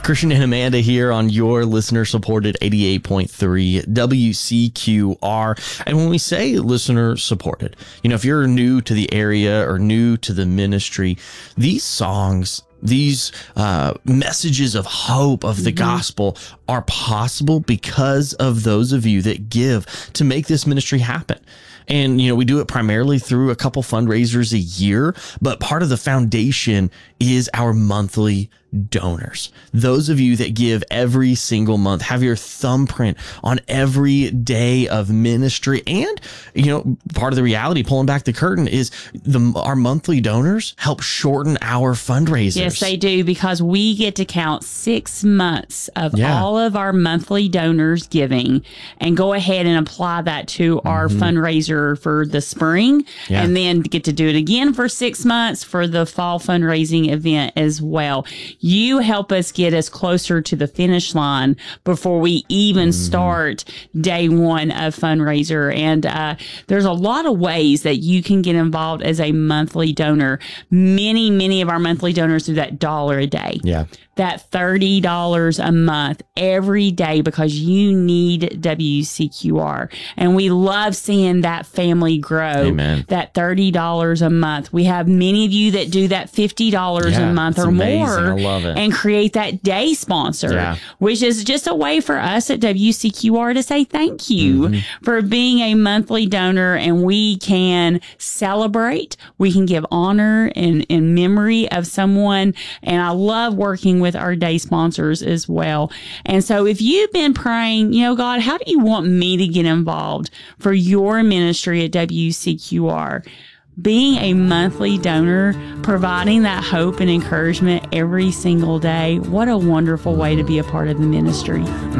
Christian and Amanda here on your listener-supported 88.3 WCQR. And when we say listener-supported, if you're new to the area or new to the ministry, these songs, these messages of hope of the gospel are possible because of those of you that give to make this ministry happen. And, we do it primarily through a couple fundraisers a year, but part of the foundation is our monthly donors. Those of you that give every single month, have your thumbprint on every day of ministry. And, part of the reality, pulling back the curtain, is our monthly donors help shorten our fundraisers. Yes, they do, because we get to count 6 months of all of our monthly donors giving and go ahead and apply that to our fundraiser for the spring, and then get to do it again for 6 months for the fall fundraising event as well. You help us get us closer to the finish line before we even start day one of fundraiser. And there's a lot of ways that you can get involved as a monthly donor. Many of our monthly donors do that $1 a day. Yeah. That $30 a month every day, because you need WCQR. And we love seeing that family grow. Amen. That $30 a month. We have many of you that do that $50 a month or more. I love it. And create that day sponsor, which is just a way for us at WCQR to say thank you for being a monthly donor. And we can celebrate. We can give honor in memory of someone. And I love working with our day sponsors as well. And so if you've been praying, God, how do you want me to get involved for your ministry at WCQR? Being a monthly donor, providing that hope and encouragement every single day, what a wonderful way to be a part of the ministry.